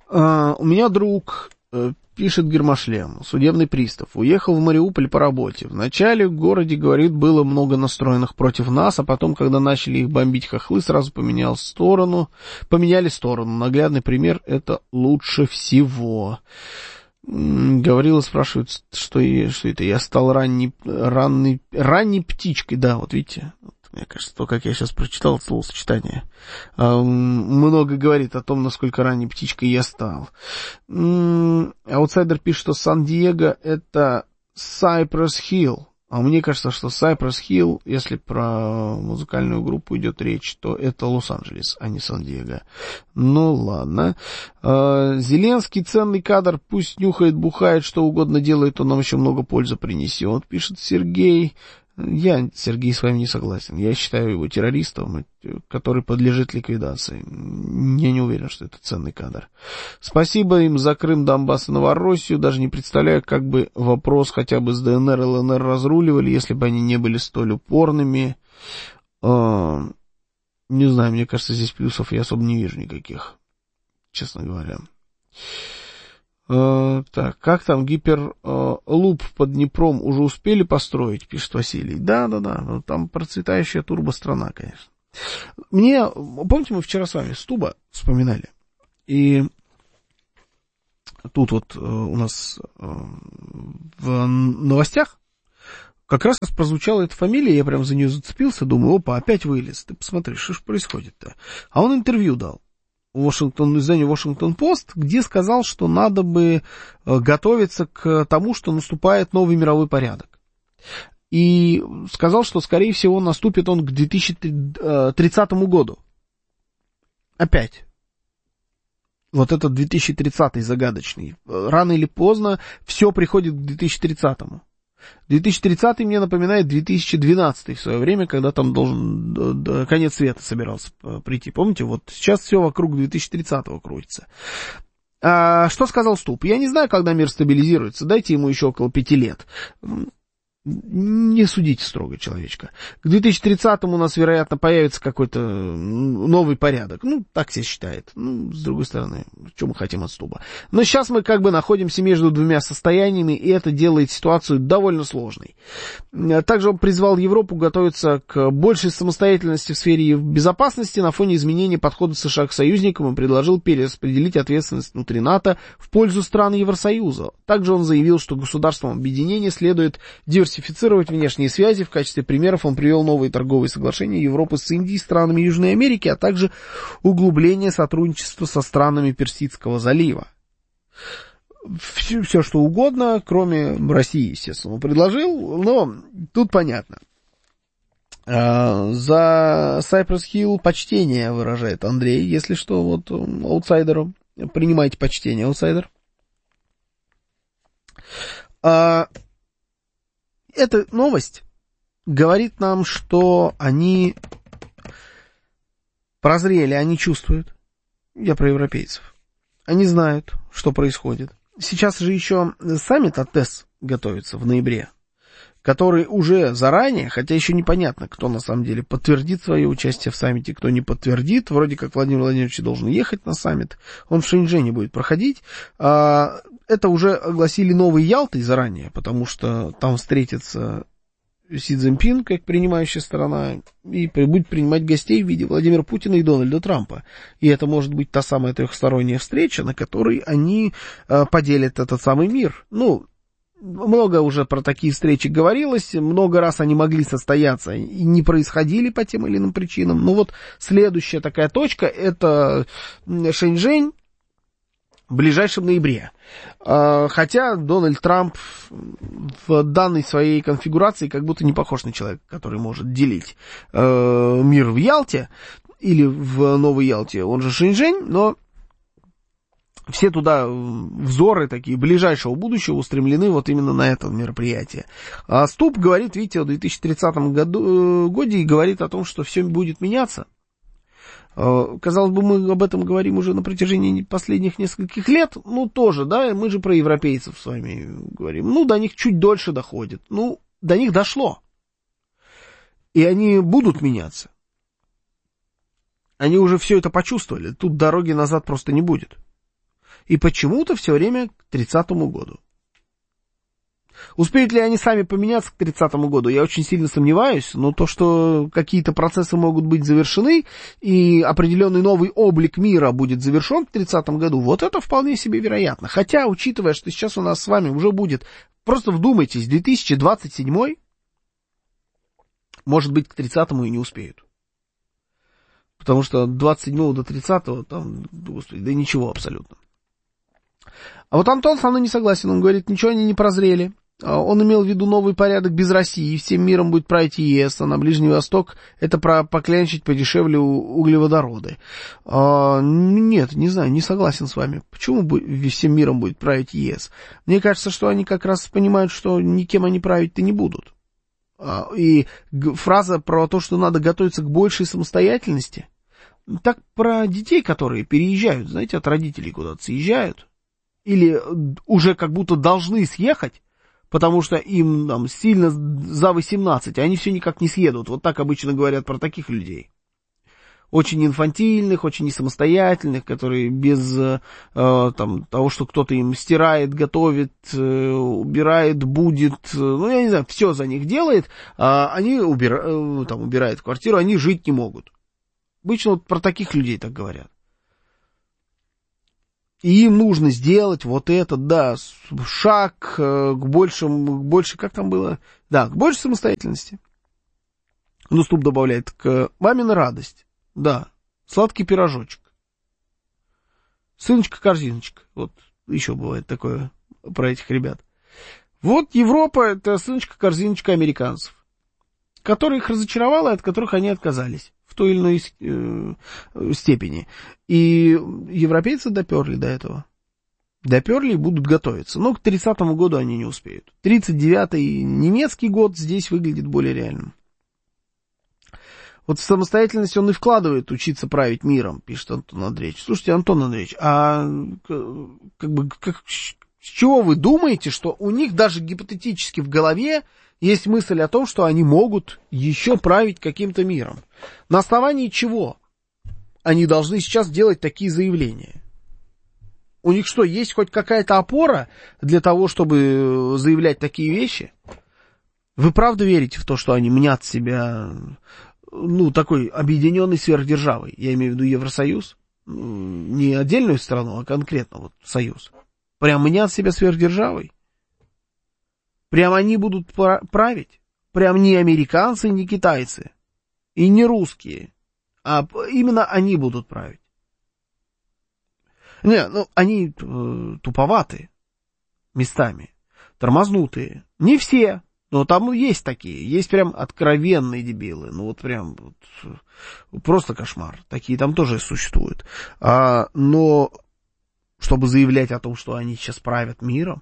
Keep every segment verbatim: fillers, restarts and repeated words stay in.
А, у меня друг, пишет Гермошлем, судебный пристав, уехал в Мариуполь по работе. Вначале в городе, говорит, было много настроенных против нас, а потом, когда начали их бомбить хохлы, сразу поменял сторону, поменяли сторону. Наглядный пример — это лучше всего. Говорил и спрашивает, что, и, что это. Я стал ранней, ранней, ранней птичкой. Да, вот видите, мне кажется, то, как я сейчас прочитал словосочетание, много говорит о том, насколько ранней птичкой я стал. Аутсайдер пишет, что Сан-Диего — это Cypress Hill. А мне кажется, что Cypress Hill, если про музыкальную группу идет речь, то это Лос-Анджелес, а не Сан-Диего. Ну, ладно. Зеленский ценный кадр, пусть нюхает, бухает, что угодно делает, он нам еще много пользы принесет, пишет Сергей. Я, Сергей, с вами не согласен. Я считаю его террористом, который подлежит ликвидации. Я не уверен, что это ценный кадр. Спасибо им за Крым, Донбасс и Новороссию. Даже не представляю, как бы вопрос хотя бы с ДНР и ЛНР разруливали, если бы они не были столь упорными. Не знаю, мне кажется, здесь плюсов я особо не вижу никаких, честно говоря. Uh, так, как там гиперлуп uh, под Днепром уже успели построить, пишет Василий. Да, да, да, ну, там процветающая турбострана, конечно. Мне, помните, мы вчера с вами Стуба вспоминали, и тут вот uh, у нас uh, в новостях как раз прозвучала эта фамилия, я прям за нее зацепился, думаю, опа, опять вылез, ты посмотри, что же происходит-то. А он интервью дал. Washington, изданию Washington-Post, где сказал, что надо бы готовиться к тому, что наступает новый мировой порядок. И сказал, что, скорее всего, наступит он к две тысячи тридцатому году. Опять. Вот этот две тысячи тридцатый загадочный. Рано или поздно все приходит к две тысячи тридцатому. две тысячи тридцатый мне напоминает две тысячи двенадцатый в свое время, когда там должен конец света собирался прийти. Помните, вот сейчас все вокруг две тысячи тридцатого крутится. А, что сказал Ступ? Я не знаю, когда мир стабилизируется. Дайте ему еще около пяти лет. Не судите строго человечка. К две тысячи тридцатому у нас, вероятно, появится какой-то новый порядок. Ну, так все считает. Ну, с другой стороны, что мы хотим от Стуба. Но сейчас мы как бы находимся между двумя состояниями, и это делает ситуацию довольно сложной. Также он призвал Европу готовиться к большей самостоятельности в сфере безопасности на фоне изменения подхода США к союзникам и предложил перераспределить ответственность внутри НАТО в пользу стран Евросоюза. Также он заявил, что государствам объединения следует диверсифицировать диверсифицировать внешние связи. В качестве примеров он привел новые торговые соглашения Европы с Индией, странами Южной Америки, а также углубление сотрудничества со странами Персидского залива. Все, все что угодно, кроме России, естественно, он предложил, но тут понятно. За Cypress Hill почтение выражает Андрей, если что, вот аутсайдеру. Принимайте почтение, аутсайдер. Эта новость говорит нам, что они прозрели, они чувствуют. Я про европейцев. Они знают, что происходит. Сейчас же еще саммит АТЭС готовится в ноябре, который уже заранее, хотя еще непонятно, кто на самом деле подтвердит свое участие в саммите, кто не подтвердит. Вроде как Владимир Владимирович должен ехать на саммит. Он в Шэньчжэне будет проходить. Это уже огласили новой Ялтой заранее, потому что там встретится Си Цзиньпин, как принимающая сторона, и будет принимать гостей в виде Владимира Путина и Дональда Трампа. И это может быть та самая трехсторонняя встреча, на которой они поделят этот самый мир. Ну, много уже про такие встречи говорилось, много раз они могли состояться и не происходили по тем или иным причинам. Но вот следующая такая точка — это Шэньчжэнь в ближайшем ноябре. Хотя Дональд Трамп в данной своей конфигурации как будто не похож на человека, который может делить мир в Ялте или в Новой Ялте, он же Шэньчжэнь, но все туда взоры такие ближайшего будущего устремлены вот именно на это мероприятие. А Ступ говорит, видите, в две тысячи тридцатом году, годе и говорит о том, что все будет меняться. Казалось бы, мы об этом говорим уже на протяжении последних нескольких лет. Ну, тоже, да, мы же про европейцев с вами говорим. Ну, до них чуть дольше доходит. Ну, до них дошло. И они будут меняться. Они уже все это почувствовали. Тут дороги назад просто не будет. И почему-то все время к тридцатому году. Успеют ли они сами поменяться к тридцатому году, я очень сильно сомневаюсь, но то, что какие-то процессы могут быть завершены, и определенный новый облик мира будет завершен к тридцатому году, вот это вполне себе вероятно. Хотя, учитывая, что сейчас у нас с вами уже будет, просто вдумайтесь, две тысячи двадцать седьмой, может быть, к тридцатому и не успеют. Потому что от двадцать седьмого до тридцатого, там, господи, да ничего абсолютно. А вот Антон со мной не согласен, он говорит, ничего они не прозрели. Он имел в виду новый порядок без России, всем миром будет править ЕС, а на Ближний Восток это про поклянчить подешевле углеводороды. А, нет, не знаю, не согласен с вами. Почему всем миром будет править ЕС? Мне кажется, что они как раз понимают, что никем они править-то не будут. А, и фраза про то, что надо готовиться к большей самостоятельности, так про детей, которые переезжают, знаете, от родителей куда-то съезжают, или уже как будто должны съехать, потому что им там сильно за восемнадцать, а они все никак не съедут. Вот так обычно говорят про таких людей. Очень инфантильных, очень несамостоятельных, которые без э, там, того, что кто-то им стирает, готовит, э, убирает, будет, э, ну, я не знаю, все за них делает, а они убира, э, там, убирают квартиру, они жить не могут. Обычно вот про таких людей так говорят. И им нужно сделать вот этот, да, шаг к большему, к больше, как там было? Да, к большей самостоятельности. Ну, Ступ добавляет, к мамина радость. Да, сладкий пирожочек. Сыночка-корзиночка. Вот еще бывает такое про этих ребят. Вот Европа — это сыночка-корзиночка американцев, которая их разочаровала, от которых они отказались в той или иной э, степени. И европейцы доперли до этого. Доперли и будут готовиться. Но к тридцатому году они не успеют. тридцать девятый немецкий год здесь выглядит более реальным. Вот в самостоятельность он и вкладывает учиться править миром, пишет Антон Андреевич. Слушайте, Антон Андреевич, а как бы, как, с чего вы думаете, что у них даже гипотетически в голове есть мысль о том, что они могут еще править каким-то миром? На основании чего они должны сейчас делать такие заявления? У них что, есть хоть какая-то опора для того, чтобы заявлять такие вещи? Вы правда верите в то, что они мнят себя, ну, такой объединенной сверхдержавой? Я имею в виду Евросоюз. Не отдельную страну, а конкретно вот Союз. Прям мнят себя сверхдержавой? Прям они будут править? Прям не американцы, не китайцы. И не русские. А именно они будут править. Не, ну, они э, туповатые местами. Тормознутые. Не все. Но там есть такие. Есть прям откровенные дебилы. Ну, вот прям вот, просто кошмар. Такие там тоже существуют. А, но чтобы заявлять о том, что они сейчас правят миром,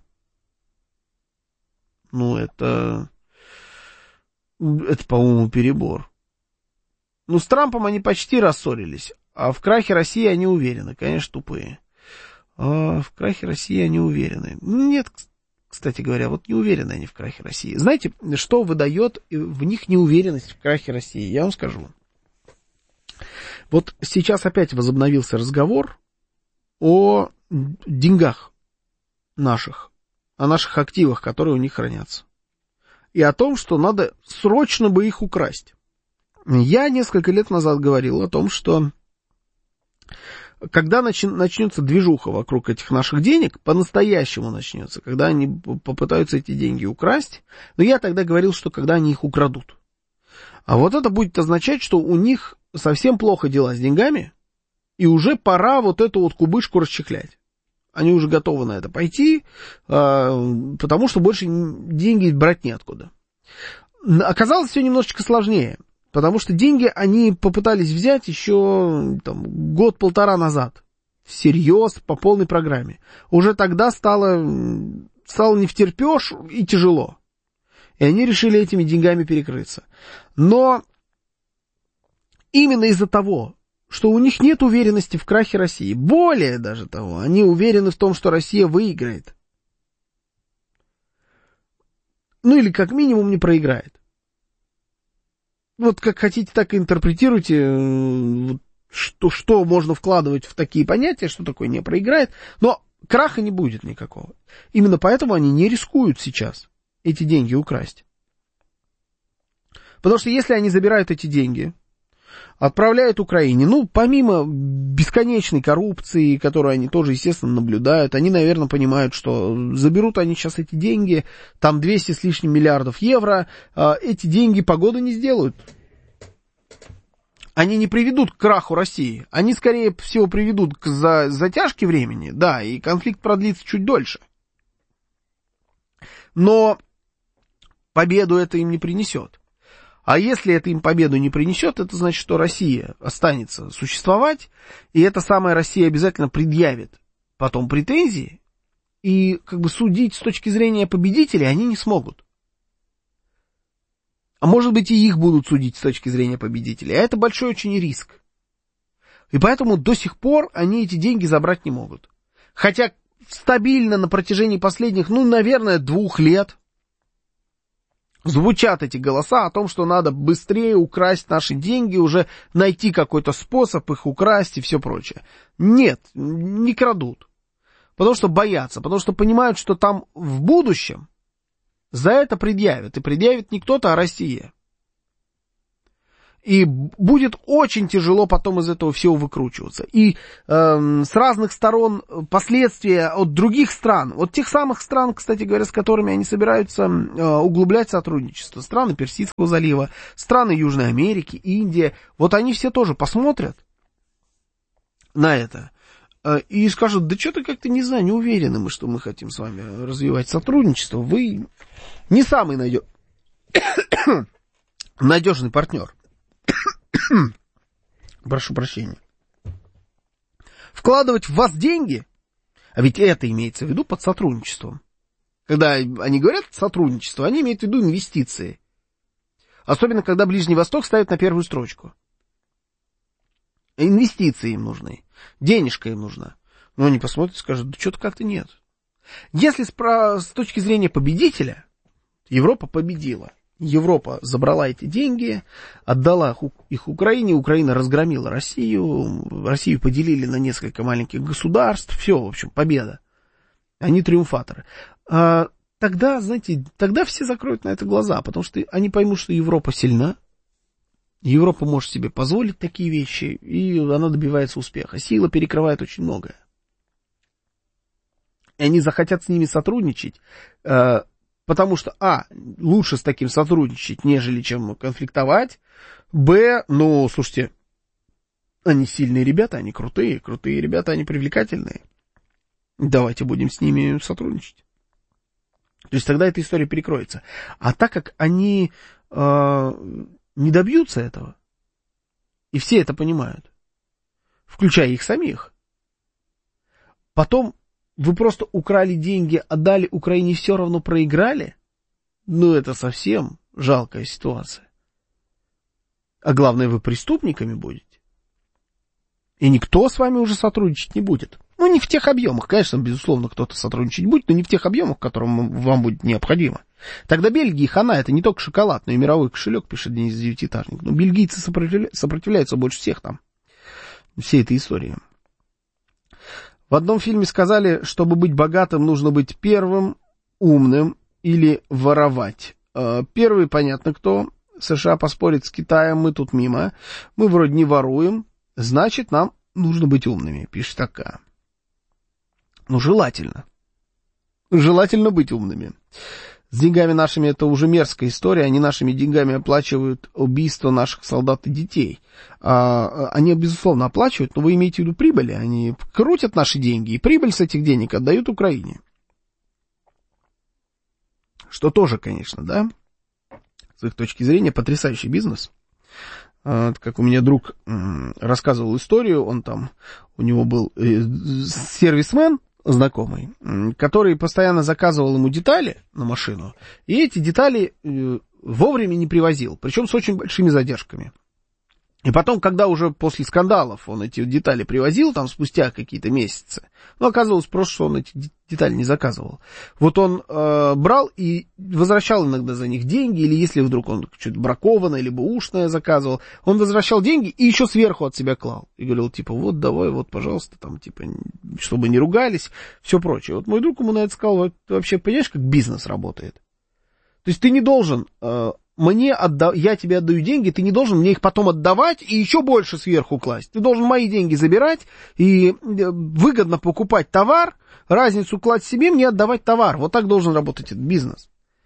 ну, это, это, по-моему, перебор. Ну, с Трампом они почти рассорились, а в крахе России они уверены. Конечно, тупые. А в крахе России они уверены. Нет, кстати говоря, вот не уверены они в крахе России. Знаете, что выдает в них неуверенность в крахе России? Я вам скажу. Вот сейчас опять возобновился разговор о деньгах наших, о наших активах, которые у них хранятся. И о том, что надо срочно бы их украсть. Я несколько лет назад говорил о том, что когда нач... начнется движуха вокруг этих наших денег, по-настоящему начнется, когда они попытаются эти деньги украсть, но я тогда говорил, что когда они их украдут. А вот это будет означать, что у них совсем плохо дела с деньгами, и уже пора вот эту вот кубышку расчехлять. Они уже готовы на это пойти, потому что больше деньги брать неоткуда. Оказалось все немножечко сложнее, потому что деньги они попытались взять еще там, год-полтора назад. Всерьез, по полной программе. Уже тогда стало, стало невтерпеж и тяжело. И они решили этими деньгами перекрыться. Но именно из-за того, что у них нет уверенности в крахе России. Более даже того, они уверены в том, что Россия выиграет. Ну или как минимум не проиграет. Вот как хотите, так и интерпретируйте, что, что можно вкладывать в такие понятия, что такое не проиграет. Но краха не будет никакого. Именно поэтому они не рискуют сейчас эти деньги украсть. Потому что если они забирают эти деньги, отправляют Украине, ну, помимо бесконечной коррупции, которую они тоже, естественно, наблюдают, они, наверное, понимают, что заберут они сейчас эти деньги, там двести с лишним миллиардов евро, эти деньги погоды не сделают. Они не приведут к краху России, они, скорее всего, приведут к за, затяжке времени, да, и конфликт продлится чуть дольше. Но победу это им не принесет. А если это им победу не принесет, это значит, что Россия останется существовать, и эта самая Россия обязательно предъявит потом претензии, и как бы судить с точки зрения победителей они не смогут. А может быть, и их будут судить с точки зрения победителей. А это большой очень риск. И поэтому до сих пор они эти деньги забрать не могут. Хотя стабильно на протяжении последних, ну, наверное, двух лет звучат эти голоса о том, что надо быстрее украсть наши деньги, уже найти какой-то способ их украсть и все прочее. Нет, не крадут. Потому что боятся, потому что понимают, что там в будущем за это предъявят. И предъявит не кто-то, а Россия. И будет очень тяжело потом из этого всего выкручиваться. И э, с разных сторон последствия от других стран, от тех самых стран, кстати говоря, с которыми они собираются э, углублять сотрудничество, страны Персидского залива, страны Южной Америки, Индия, вот они все тоже посмотрят на это э, и скажут, да что-то как-то, не знаю, не уверены мы, что мы хотим с вами развивать сотрудничество, вы не самый надеж... надежный партнер. Прошу прощения. Вкладывать в вас деньги, а ведь это имеется в виду под сотрудничеством. Когда они говорят сотрудничество, они имеют в виду инвестиции. Особенно, когда Ближний Восток ставят на первую строчку. Инвестиции им нужны, денежка им нужна. Но они посмотрят и скажут, да что-то как-то нет. Если с, с точки зрения победителя, Европа победила. Европа забрала эти деньги, отдала их Украине, Украина разгромила Россию, Россию поделили на несколько маленьких государств, все, в общем, победа. Они триумфаторы. А тогда, знаете, тогда все закроют на это глаза, потому что они поймут, что Европа сильна, Европа может себе позволить такие вещи, и она добивается успеха. Сила перекрывает очень многое. И они захотят с ними сотрудничать, потому что, а, лучше с таким сотрудничать, нежели чем конфликтовать, б, ну, слушайте, они сильные ребята, они крутые, крутые ребята, они привлекательные. Давайте будем с ними сотрудничать. То есть тогда эта история перекроется. А так как они э, не добьются этого, и все это понимают, включая их самих, потом вы просто украли деньги, отдали Украине, все равно проиграли, ну это совсем жалкая ситуация. А главное, вы преступниками будете. И никто с вами уже сотрудничать не будет. Ну, не в тех объемах. Конечно, безусловно, кто-то сотрудничать будет, но не в тех объемах, которым вам будет необходимо. Тогда Бельгии хана, это не только шоколад, но и мировой кошелек, пишет Денис Девятиэтажник. Но бельгийцы сопротивля... сопротивляются больше всех там. Всей этой истории. В одном фильме сказали, чтобы быть богатым, нужно быть первым, умным или воровать. Первый, понятно кто. США поспорит с Китаем, мы тут мимо. Мы вроде не воруем, значит, нам нужно быть умными, пишет АК. Ну, желательно. Желательно быть умными. С деньгами нашими это уже мерзкая история. Они нашими деньгами оплачивают убийство наших солдат и детей. А, они, безусловно, оплачивают, но вы имеете в виду прибыли. Они крутят наши деньги, и прибыль с этих денег отдают Украине. Что тоже, конечно, да, с их точки зрения, потрясающий бизнес. А, как у меня друг м, рассказывал историю, он там, у него был э, сервисмен, знакомый, который постоянно заказывал ему детали на машину, и эти детали э, вовремя не привозил, причем с очень большими задержками. И потом, когда уже после скандалов он эти детали привозил, там, спустя какие-то месяцы, ну, оказывалось просто, что он эти детали не заказывал. Вот он э, брал и возвращал иногда за них деньги, или если вдруг он что-то бракованное, либо ушное заказывал, он возвращал деньги и еще сверху от себя клал. И говорил, типа, вот, давай, вот, пожалуйста, там, типа, чтобы не ругались, все прочее. Вот мой друг ему на это сказал, вот, вообще, понимаешь, как бизнес работает? То есть ты не должен... Э, Мне отда... я тебе отдаю деньги, ты не должен мне их потом отдавать и еще больше сверху класть. Ты должен мои деньги забирать и выгодно покупать товар, разницу класть себе, мне отдавать товар. Вот так должен работать этот бизнес.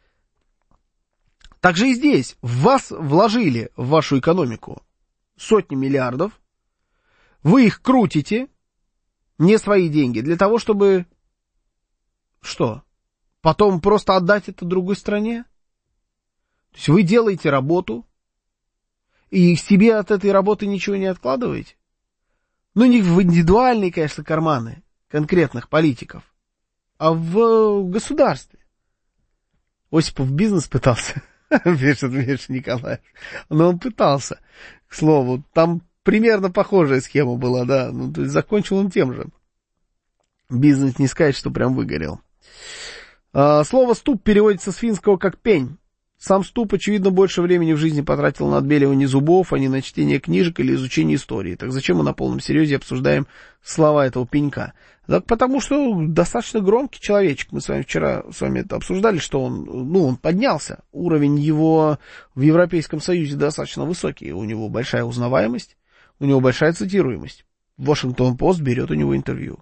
Так же и здесь. В вас вложили, в вашу экономику, сотни миллиардов. Вы их крутите, не свои деньги, для того, чтобы... Что? Потом просто отдать это другой стране? То есть вы делаете работу, и себе от этой работы ничего не откладываете? Ну, не в индивидуальные, конечно, карманы конкретных политиков, а в государстве. Осипов бизнес пытался, пишет Миша Николаев, но он пытался, к слову. Там примерно похожая схема была, да. Ну, то есть закончил он тем же. Бизнес не сказать, что прям выгорел. Слово «ступ» переводится с финского как «пень». Сам Ступ, очевидно, больше времени в жизни потратил на отбеливание зубов, а не на чтение книжек или изучение истории. Так зачем мы на полном серьезе обсуждаем слова этого пенька? Так потому что достаточно громкий человечек. Мы с вами вчера с вами это обсуждали, что он, ну, он поднялся. Уровень его в Европейском Союзе достаточно высокий. У него большая узнаваемость, у него большая цитируемость. Вашингтон-Пост берет у него интервью.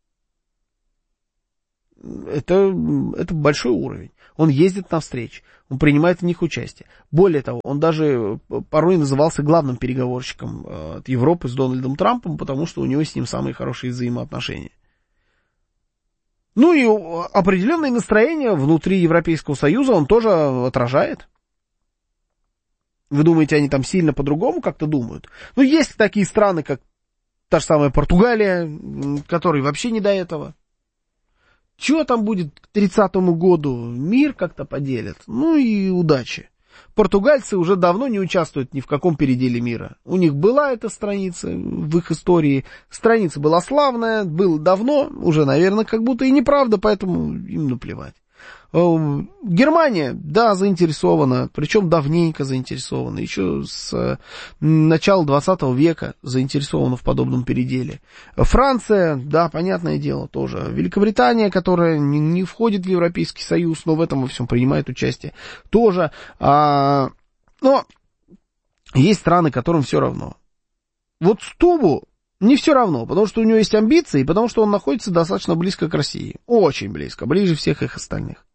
Это, это большой уровень. Он ездит на встречи, он принимает в них участие. Более того, он даже порой назывался главным переговорщиком от Европы с Дональдом Трампом, потому что у него с ним самые хорошие взаимоотношения. Ну и определенное настроение внутри Европейского Союза он тоже отражает. Вы думаете, они там сильно по-другому как-то думают? Ну, есть такие страны, как та же самая Португалия, которой вообще не до этого. Чего там будет к тридцатому году? Мир как-то поделят. Ну и удачи. Португальцы уже давно не участвуют ни в каком переделе мира. У них была эта страница в их истории. Страница была славная, было давно, уже, наверное, как будто и неправда, поэтому им наплевать. Германия, да, заинтересована, причем давненько заинтересована, еще с начала двадцатого века заинтересована в подобном переделе. Франция, да, понятное дело, тоже. Великобритания, которая не, не входит в Европейский Союз, но в этом во всем принимает участие, тоже. А, но есть страны, которым все равно. Вот Стубу не все равно, потому что у него есть амбиции, и потому что он находится достаточно близко к России. Очень близко, ближе всех их остальных.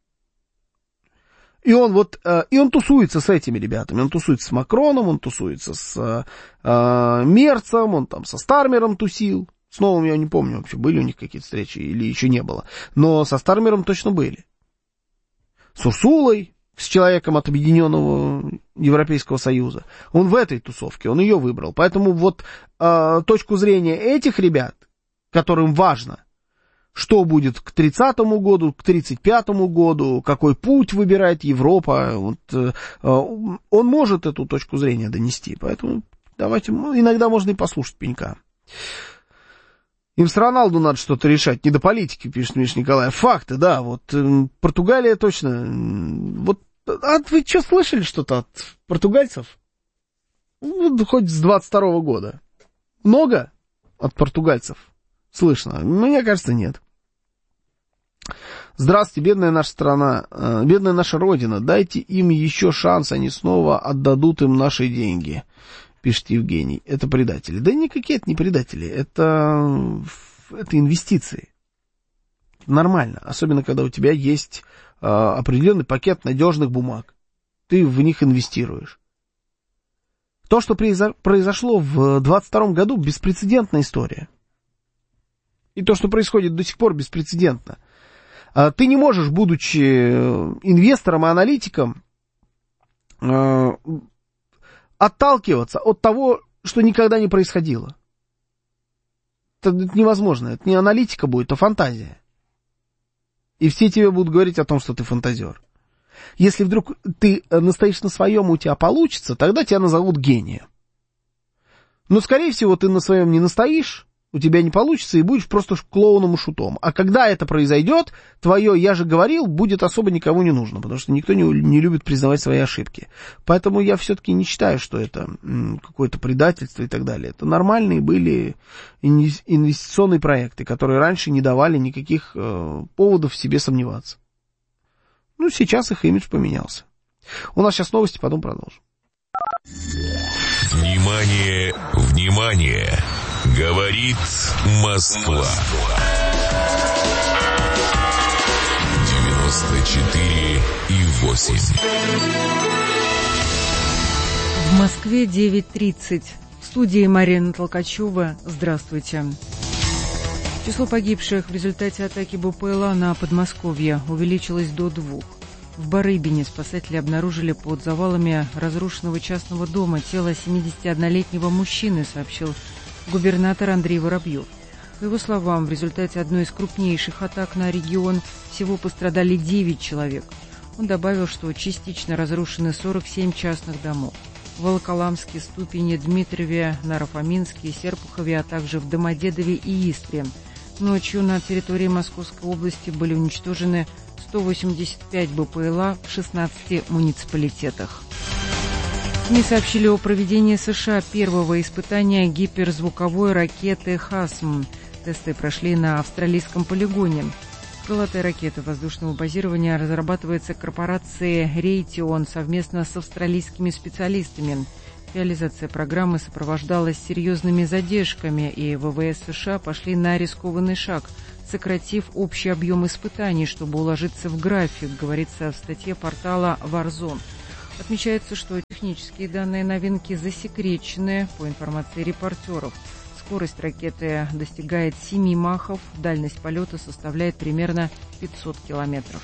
И он вот, и он тусуется с этими ребятами, он тусуется с Макроном, он тусуется с э, Мерцем, он там со Стармером тусил. С новым я не помню вообще, были у них какие-то встречи или еще не было. Но со Стармером точно были. С Урсулой, с человеком от Объединенного Европейского Союза. Он в этой тусовке, он ее выбрал. Поэтому вот э, точку зрения этих ребят, которым важно, что будет к тридцатому году, к тридцать пятому году, какой путь выбирает Европа, вот, э, он может эту точку зрения донести. Поэтому давайте, ну, иногда можно и послушать пенька. Им с Роналду надо что-то решать, не до политики, пишет Миша Николаев. Факты, да, вот э, Португалия точно. Вот, а вы что, слышали что-то от португальцев? Ну, хоть с двадцать второго года. Много от португальцев слышно? Мне кажется, нет. Здравствуйте, бедная наша страна, э, бедная наша родина. Дайте им еще шанс, они снова отдадут им наши деньги. Пишет Евгений. Это предатели. Да никакие это не предатели. Это, это инвестиции. Нормально. Особенно, когда у тебя есть э, определенный пакет надежных бумаг. Ты в них инвестируешь. То, что произошло в двадцать втором году, беспрецедентная история. И то, что происходит до сих пор, беспрецедентно. Э, ты не можешь, будучи инвестором и аналитиком, э, отталкиваться от того, что никогда не происходило. Это невозможно. Это не аналитика будет, а фантазия. И все тебе будут говорить о том, что ты фантазер. Если вдруг ты настоишь на своем, и у тебя получится, тогда тебя назовут гением. Но, скорее всего, ты на своем не настоишь, у тебя не получится, и будешь просто клоуном и шутом. А когда это произойдет, твое «я же говорил» будет особо никому не нужно, потому что никто не, не любит признавать свои ошибки. Поэтому я все-таки не считаю, что это м, какое-то предательство и так далее. Это нормальные были инвестиционные проекты, которые раньше не давали никаких э, поводов в себе сомневаться. Ну, сейчас их имидж поменялся. У нас сейчас новости, потом продолжим. Внимание, внимание! Говорит Москва. девяносто четыре и восемь. В Москве девять тридцать. В студии Марина Толкачева. Здравствуйте. Число погибших в результате атаки БПЛА на Подмосковье увеличилось до двух. В Барыбине спасатели обнаружили под завалами разрушенного частного дома тело семидесятиоднолетнего мужчины, сообщил губернатор Андрей Воробьев. По его словам, в результате одной из крупнейших атак на регион всего пострадали девять человек. Он добавил, что частично разрушены сорок семь частных домов. В Волоколамске, Ступине, Дмитрове, Наро-Фоминске, Серпухове, а также в Домодедове и Истре. Ночью на территории Московской области были уничтожены сто восемьдесят пять БПЛА в шестнадцати муниципалитетах. СМИ сообщили о проведении США первого испытания гиперзвуковой ракеты «Хасм». Тесты прошли на австралийском полигоне. Крылатая ракета воздушного базирования разрабатывается корпорацией Raytheon совместно с австралийскими специалистами. Реализация программы сопровождалась серьезными задержками, и ВВС США пошли на рискованный шаг, сократив общий объем испытаний, чтобы уложиться в график, говорится в статье портала Warzone. Отмечается, что технические данные новинки засекречены. По информации репортеров, скорость ракеты достигает семи махов, дальность полета составляет примерно пятьсот километров.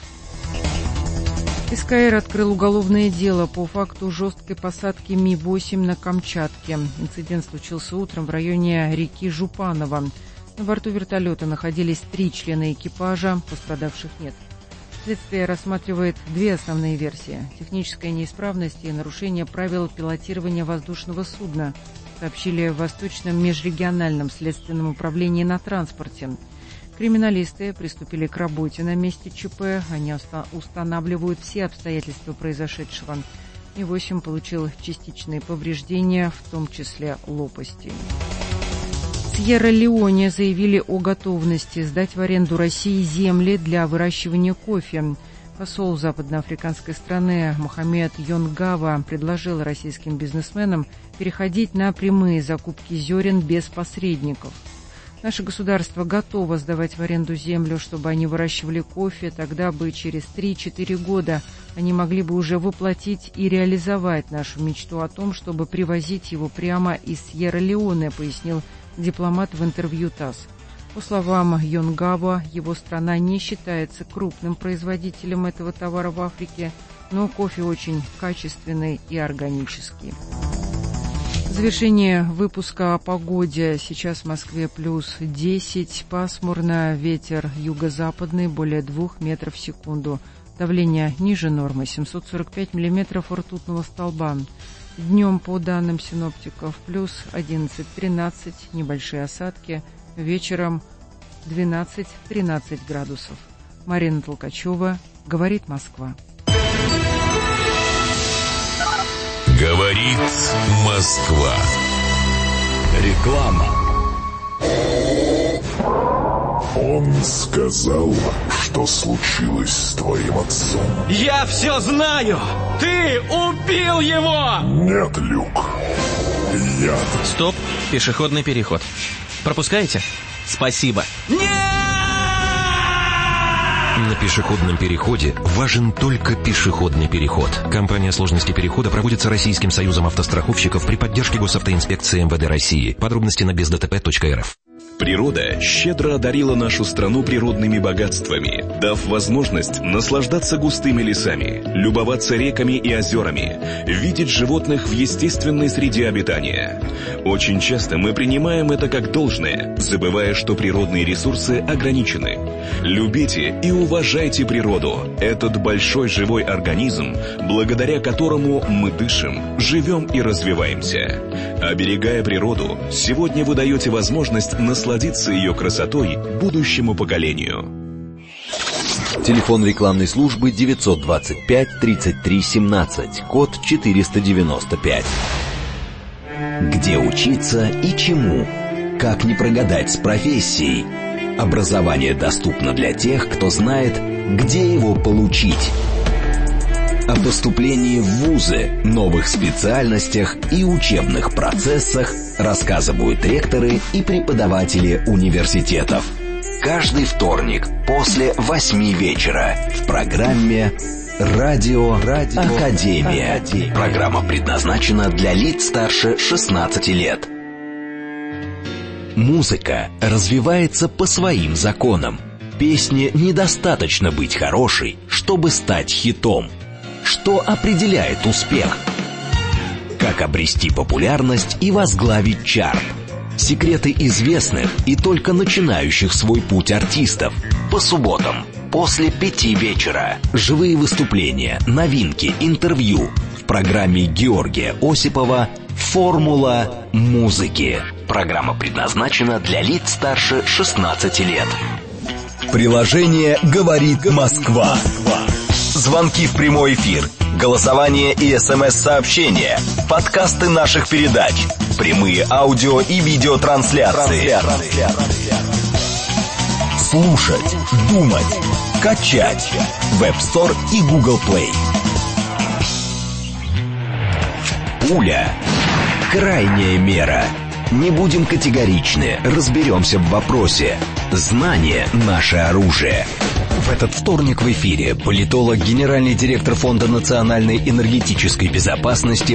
СКР открыл уголовное дело по факту жесткой посадки Ми восемь на Камчатке. Инцидент случился утром в районе реки Жупаново. На борту вертолета находились три члена экипажа, пострадавших нет. Следствие рассматривает две основные версии – техническая неисправность и нарушение правил пилотирования воздушного судна, сообщили в Восточном межрегиональном следственном управлении на транспорте. Криминалисты приступили к работе на месте ЧП, они устанавливают все обстоятельства произошедшего. Ми восемь получил частичные повреждения, в том числе лопасти. В Сьерра-Леоне заявили о готовности сдать в аренду России земли для выращивания кофе. Посол западноафриканской страны Мохаммед Йонгава предложил российским бизнесменам переходить на прямые закупки зерен без посредников. Наше государство готово сдавать в аренду землю, чтобы они выращивали кофе, тогда бы через три-четыре года они могли бы уже воплотить и реализовать нашу мечту о том, чтобы привозить его прямо из Сьерра-Леоне, пояснил дипломат в интервью ТАСС. По словам Йонгава, его страна не считается крупным производителем этого товара в Африке, но кофе очень качественный и органический. В завершение выпуска о погоде. Сейчас в Москве плюс десять, пасмурно, ветер юго-западный, более двух метров в секунду. Давление ниже нормы, семьсот сорок пять миллиметров ртутного столба. Днем, по данным синоптиков, плюс одиннадцать-тринадцать, небольшие осадки. Вечером двенадцать-тринадцать градусов. Марина Толкачева, говорит Москва. Говорит Москва. Реклама. Он сказал, что случилось с твоим отцом. Я все знаю! Ты убил его! Нет, Люк. Я... Стоп, пешеходный переход. Пропускаете? Спасибо. Нет! На пешеходном переходе важен только пешеходный переход. Кампания «Сложности перехода» проводится Российским союзом автостраховщиков при поддержке Госавтоинспекции эм вэ дэ России. Подробности на без дэ тэ пэ точка эр эф. Природа щедро одарила нашу страну природными богатствами, дав возможность наслаждаться густыми лесами, любоваться реками и озерами, видеть животных в естественной среде обитания. Очень часто мы принимаем это как должное, забывая, что природные ресурсы ограничены. Любите и уважайте природу, этот большой живой организм, благодаря которому мы дышим, живем и развиваемся. Оберегая природу, сегодня вы даете возможность насладиться насладиться ее красотой будущему поколению. Телефон рекламной службы девятьсот двадцать пять тридцать три семнадцать, код четыреста девяносто пять. Где учиться и чему? Как не прогадать с профессией? Образование доступно для тех, кто знает, где его получить. О поступлении в вузы, новых специальностях и учебных процессах рассказывают ректоры и преподаватели университетов. Каждый вторник после восьми вечера в программе «Радио, Радио Академия». Академия. Программа предназначена для лиц старше шестнадцати лет. Музыка развивается по своим законам. Песне недостаточно быть хорошей, чтобы стать хитом. Что определяет успех? Как обрести популярность и возглавить чарт? Секреты известных и только начинающих свой путь артистов. По субботам после пяти вечера. Живые выступления, новинки, интервью в программе Георгия Осипова «Формула музыки». Программа предназначена для лиц старше шестнадцати лет. Приложение «Говорит Москва». Звонки в прямой эфир, голосование и смс-сообщения, подкасты наших передач, прямые аудио и видеотрансляции. Слушать, думать, качать. Web Store и Google Play. Пуля. Крайняя мера. Не будем категоричны, разберемся в вопросе. Знание – наше оружие. В этот вторник в эфире политолог, генеральный директор Фонда национальной энергетической безопасности